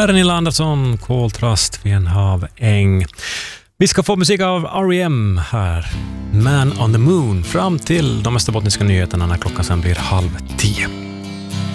Pernilla Andersson, Koltrast vid en haväng. Vi ska få musik av R.E.M. här. Man on the Moon fram till de österbottniska nyheterna när klockan sen blir 9:30.